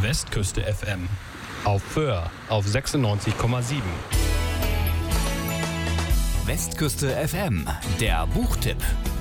Westküste FM. Auf Föhr auf 96,7. Westküste FM, der Buchtipp.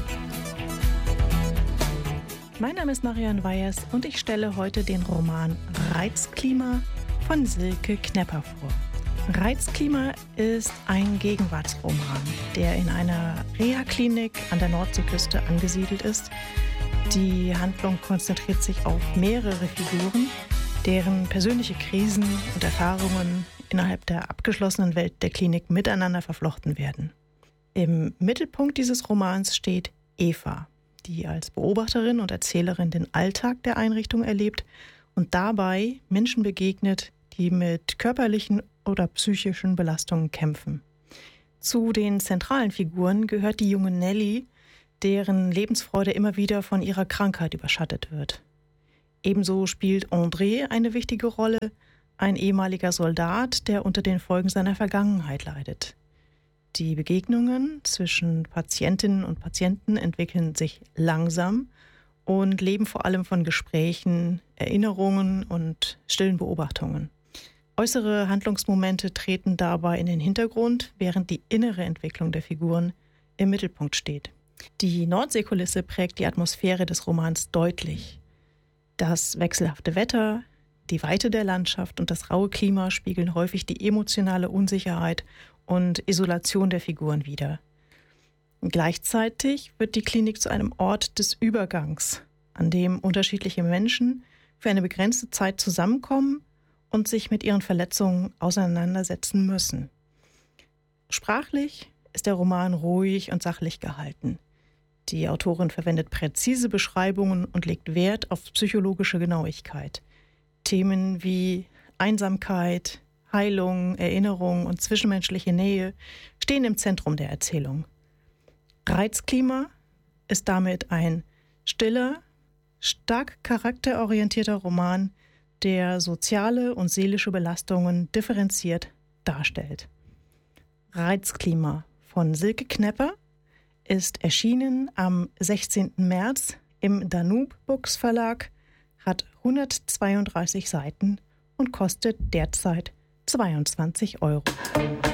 Mein Name ist Marianne Weyers und ich stelle heute den Roman Reizklima von Silke Knepper vor. Reizklima ist ein Gegenwartsroman, der in einer Reha-Klinik an der Nordseeküste angesiedelt ist. Die Handlung konzentriert sich auf mehrere Figuren, deren persönliche Krisen und Erfahrungen innerhalb der abgeschlossenen Welt der Klinik miteinander verflochten werden. Im Mittelpunkt dieses Romans steht Eva, die als Beobachterin und Erzählerin den Alltag der Einrichtung erlebt und dabei Menschen begegnet, die mit körperlichen oder psychischen Belastungen kämpfen. Zu den zentralen Figuren gehört die junge Nelly, deren Lebensfreude immer wieder von ihrer Krankheit überschattet wird. Ebenso spielt André eine wichtige Rolle, ein ehemaliger Soldat, der unter den Folgen seiner Vergangenheit leidet. Die Begegnungen zwischen Patientinnen und Patienten entwickeln sich langsam und leben vor allem von Gesprächen, Erinnerungen und stillen Beobachtungen. Äußere Handlungsmomente treten dabei in den Hintergrund, während die innere Entwicklung der Figuren im Mittelpunkt steht. Die Nordseekulisse prägt die Atmosphäre des Romans deutlich. Das wechselhafte Wetter, die Weite der Landschaft und das raue Klima spiegeln häufig die emotionale Unsicherheit und Isolation der Figuren wider. Gleichzeitig wird die Klinik zu einem Ort des Übergangs, an dem unterschiedliche Menschen für eine begrenzte Zeit zusammenkommen und sich mit ihren Verletzungen auseinandersetzen müssen. Sprachlich ist der Roman ruhig und sachlich gehalten. Die Autorin verwendet präzise Beschreibungen und legt Wert auf psychologische Genauigkeit. Themen wie Einsamkeit, Heilung, Erinnerung und zwischenmenschliche Nähe stehen im Zentrum der Erzählung. Reizklima ist damit ein stiller, stark charakterorientierter Roman, der soziale und seelische Belastungen differenziert darstellt. Reizklima von Silke Knepper ist erschienen am 16. März im Danube Books Verlag, hat 132 Seiten und kostet derzeit 22 €.